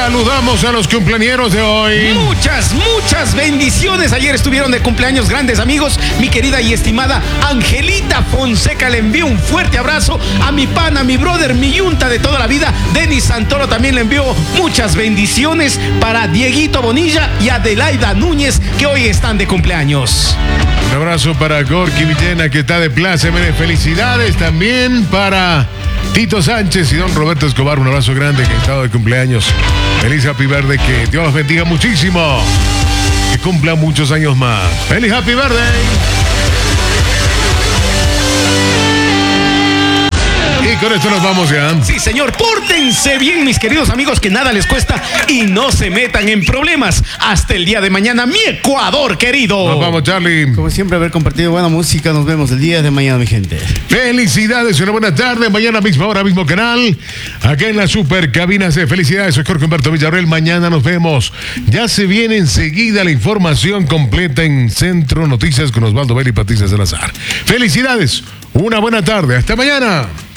Saludamos a los cumpleañeros de hoy. Muchas bendiciones. Ayer estuvieron de cumpleaños grandes amigos. Mi querida y estimada Angelita Fonseca, le envío un fuerte abrazo. A mi pana, mi brother, mi yunta de toda la vida, Denis Santoro, también le envío muchas bendiciones. Para Dieguito Bonilla y Adelaida Núñez, que hoy están de cumpleaños. Un abrazo para Gorky Villena, que está de pláceme. Felicidades también para Tito Sánchez y don Roberto Escobar. Un abrazo grande, que ha estado de cumpleaños. Feliz Happy Birthday, que Dios los bendiga muchísimo. Que cumplan muchos años más. Feliz Happy Birthday. Y con esto nos vamos ya. Sí, señor. Pórtense bien, mis queridos amigos, que nada les cuesta y no se metan en problemas. Hasta el día de mañana, mi Ecuador querido. Nos vamos, Charlie. Como siempre, haber compartido buena música. Nos vemos el día de mañana, mi gente. Felicidades, una buena tarde. Mañana misma hora, mismo canal. Acá en la super cabina de felicidades. Soy Jorge Humberto Villarreal. Mañana nos vemos. Ya se viene enseguida la información completa en Centro Noticias con Osvaldo Vélez y Patricia Salazar. Felicidades. Una buena tarde. Hasta mañana.